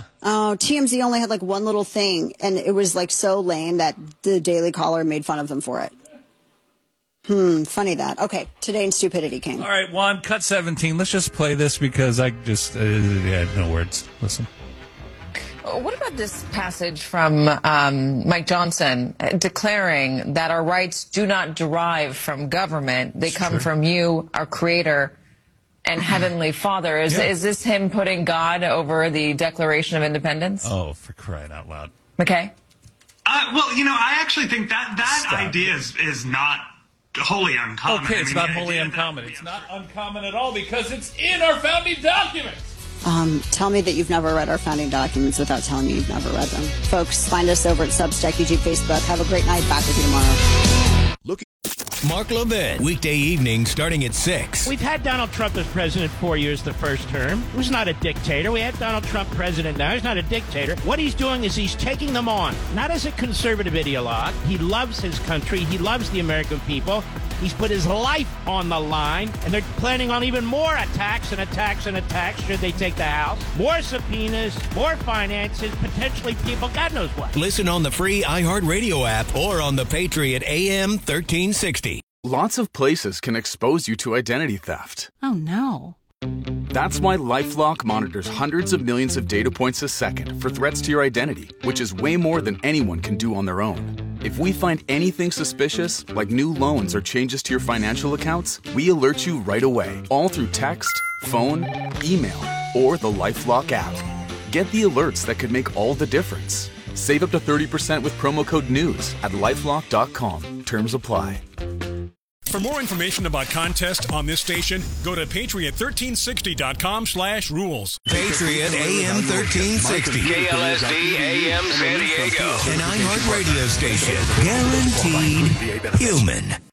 Oh, TMZ only had like one little thing, and it was like so lame that the Daily Caller made fun of them for it. Funny that. Okay, Today in Stupidity King. All right, Juan, cut 17. Let's just play this because I just, no words. Listen. What about this passage from Mike Johnson declaring that our rights do not derive from government? They come from you, our Creator, and Heavenly Father. Is this him putting God over the Declaration of Independence? Oh, for crying out loud. McKay? Well, I actually think that idea is not wholly uncommon. Okay, it's not wholly uncommon. It's not uncommon at all because it's in our founding documents. Tell me that you've never read our founding documents without telling me you've never read them. Folks, find us over at Substack, YouTube, Facebook. Have a great night. Back with you tomorrow. Mark Levin, weekday evening starting at 6. We've had Donald Trump as president 4 years the first term. He was not a dictator. We had Donald Trump president now. He's not a dictator. What he's doing is he's taking them on, not as a conservative ideologue. He loves his country. He loves the American people. He's put his life on the line, and they're planning on even more attacks and attacks and attacks should they take the House. More subpoenas, more finances, potentially people, God knows what. Listen on the free iHeartRadio app or on the Patriot AM 1360. Lots of places can expose you to identity theft. Oh, no. That's why LifeLock monitors hundreds of millions of data points a second for threats to your identity, which is way more than anyone can do on their own. If we find anything suspicious, like new loans or changes to your financial accounts, we alert you right away, all through text, phone, email, or the LifeLock app. Get the alerts that could make all the difference. Save up to 30% with promo code NEWS at LifeLock.com. Terms apply. For more information about contests on this station, go to patriot1360.com/rules. Patriot AM 1360. KLSD AM San Diego. An iHeart radio station. Guaranteed human.